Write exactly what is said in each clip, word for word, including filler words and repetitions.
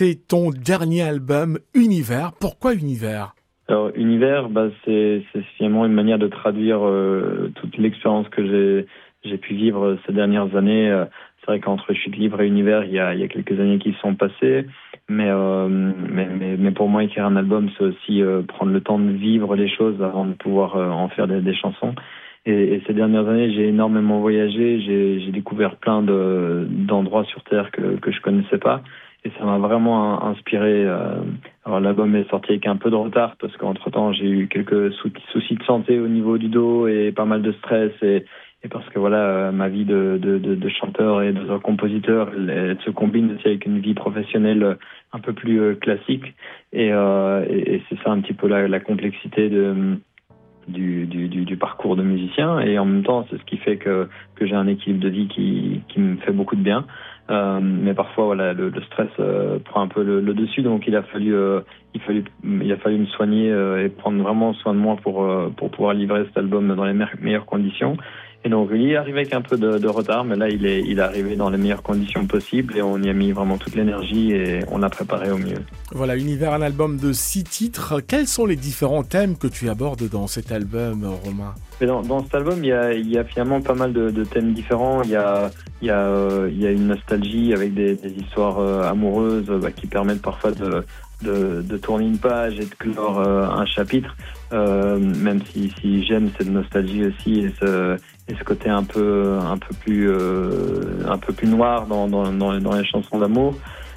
C'est ton dernier album, Univers. Pourquoi Univers ? Alors, Univers, bah, c'est, c'est finalement une manière de traduire euh, toute l'expérience que j'ai, j'ai pu vivre ces dernières années. Euh, c'est vrai qu'entre Chute Libre et Univers, il y a, il y a quelques années qui sont passées. Mais, euh, mais, mais, mais pour moi, écrire un album, c'est aussi euh, prendre le temps de vivre les choses avant de pouvoir euh, en faire des, des chansons. Et, et ces dernières années, j'ai énormément voyagé. J'ai, j'ai découvert plein de, d'endroits sur Terre que, que je connaissais pas. Et ça m'a vraiment inspiré. Alors l'album est sorti avec un peu de retard parce qu'entre-temps j'ai eu quelques soucis de santé au niveau du dos et pas mal de stress et, et parce que voilà, ma vie de, de, de, de chanteur et de compositeur, elle, elle se combine aussi avec une vie professionnelle un peu plus classique. Et, euh, et, et c'est ça un petit peu la, la complexité de Du, du, du, du parcours de musicien, et en même temps c'est ce qui fait que, que j'ai un équilibre de vie qui, qui me fait beaucoup de bien, euh, mais parfois voilà, le, le stress euh, prend un peu le, le dessus, donc il a fallu, euh, il, fallu, il a fallu me soigner euh, et prendre vraiment soin de moi pour, euh, pour pouvoir livrer cet album dans les me- meilleures conditions. Et donc il est arrivé avec un peu de, de retard, mais là il est, il est arrivé dans les meilleures conditions possibles et on y a mis vraiment toute l'énergie et on l'a préparé au mieux. Voilà, Univers, un album de six titres. Quels sont les différents thèmes que tu abordes dans cet album, Romain ? Mais dans, dans cet album, il y a, il y a finalement pas mal de, de thèmes différents. Il y a, il y a, euh, il y a une nostalgie avec des, des histoires euh, amoureuses bah, qui permettent parfois de, de, de tourner une page et de clore euh, un chapitre. Euh, même si, si j'aime cette nostalgie aussi et ce, et ce côté un peu, un peu plus, euh, un peu plus noir dans, dans, dans, dans les chansons d'amour.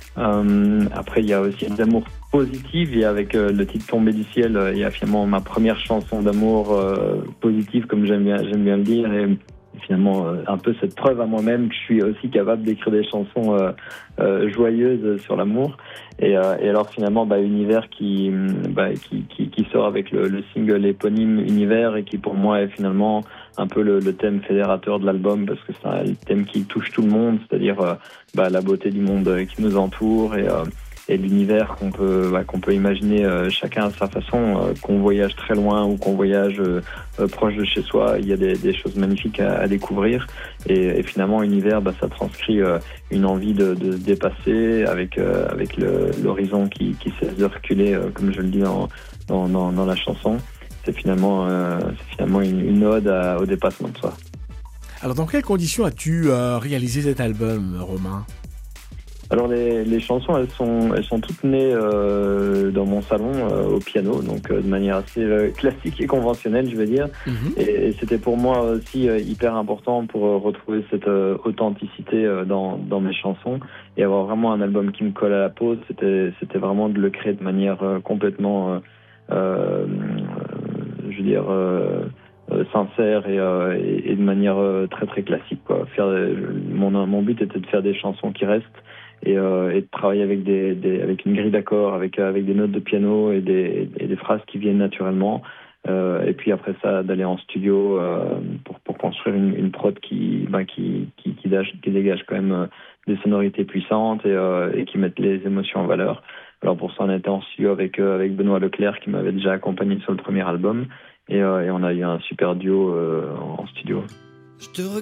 Euh, après, il y a aussi l'amour positif. Et avec euh, le titre Tombé du ciel, euh, il y a finalement ma première chanson d'amour euh, positive, comme j'aime bien, j'aime bien le dire. Et finalement, euh, un peu cette preuve à moi-même que je suis aussi capable d'écrire des chansons euh, euh, joyeuses sur l'amour. Et, euh, et alors finalement, bah, Univers qui, bah, qui, qui, qui sort avec le, le single éponyme Univers et qui pour moi est finalement un peu le, le thème fédérateur de l'album parce que c'est un thème qui touche tout le monde, c'est-à-dire euh, bah, la beauté du monde qui nous entoure et, euh, et l'univers qu'on peut, bah, qu'on peut imaginer euh, chacun à sa façon, euh, qu'on voyage très loin ou qu'on voyage euh, euh, proche de chez soi, il y a des, des choses magnifiques à, à découvrir et, et finalement Univers, bah, ça transcrit euh, une envie de, de se dépasser avec, euh, avec le, l'horizon qui, qui cesse de reculer, euh, comme je le dis dans, dans, dans, dans la chanson. C'est finalement, euh, c'est finalement une, une ode à, au dépassement de soi. Alors, dans quelles conditions as-tu euh, réalisé cet album, Romain ? Alors les, les chansons, elles sont, elles sont toutes nées euh, dans mon salon euh, au piano, donc euh, de manière assez euh, classique et conventionnelle, je vais dire. Mm-hmm. Et, et c'était pour moi aussi euh, hyper important pour euh, retrouver cette euh, authenticité euh, dans, dans mes chansons et avoir vraiment un album qui me colle à la peau. C'était, c'était vraiment de le créer de manière euh, complètement, euh, euh, je veux dire. Euh, Euh, sincère et, euh, et, et de manière euh, très très classique quoi. Faire euh, mon mon but était de faire des chansons qui restent et, euh, et de travailler avec des, des avec une grille d'accords, avec avec des notes de piano et des et des phrases qui viennent naturellement. Euh, et puis après ça d'aller en studio euh, pour pour construire une, une prod qui ben, qui qui qui dégage, qui dégage quand même euh, des sonorités puissantes et, euh, et qui mettent les émotions en valeur. Alors pour ça on était en studio avec euh, avec Benoît Leclerc qui m'avait déjà accompagné sur le premier album. Et, euh, et on a eu un super duo euh, en studio. Je te